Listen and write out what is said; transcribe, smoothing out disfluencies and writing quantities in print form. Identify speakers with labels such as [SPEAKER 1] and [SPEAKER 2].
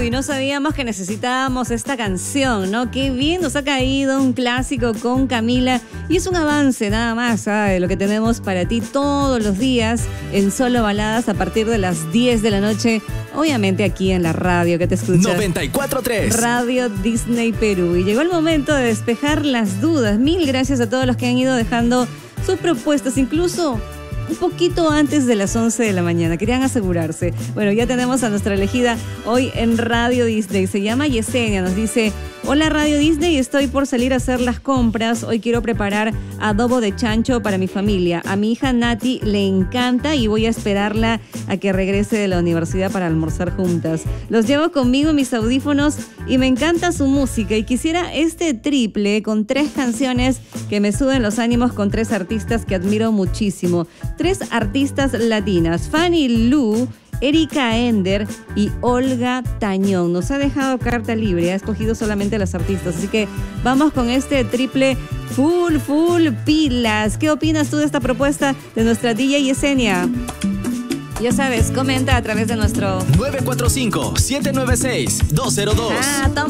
[SPEAKER 1] y no sabíamos que necesitábamos esta canción, ¿no? Qué bien nos ha caído un clásico con Camila y es un avance nada más de lo que tenemos para ti todos los días en Solo Baladas a partir de las 10 de la noche, obviamente aquí en la radio que te escucha.
[SPEAKER 2] 94.3
[SPEAKER 1] Radio Disney Perú. Y llegó el momento de despejar las dudas. Mil gracias a todos los que han ido dejando sus propuestas, incluso un poquito antes de las 11 de la mañana. Querían asegurarse. Bueno, ya tenemos a nuestra elegida hoy en Radio Disney. Se llama Yesenia. Nos dice: hola Radio Disney, estoy por salir a hacer las compras. Hoy quiero preparar adobo de chancho para mi familia. A mi hija Nati le encanta y voy a esperarla a que regrese de la universidad para almorzar juntas. Los llevo conmigo en mis audífonos y me encanta su música. Y quisiera este triple con 3 canciones que me suben los ánimos con 3 artistas que admiro muchísimo. 3 artistas latinas: Fanny Lu, Erika Ender y Olga Tañón. Nos ha dejado carta libre, ha escogido solamente a las artistas. Así que vamos con este triple full pilas. ¿Qué opinas tú de esta propuesta de nuestra DJ Yesenia? Ya sabes, comenta a través de nuestro
[SPEAKER 2] 945-796-202.
[SPEAKER 1] Toma.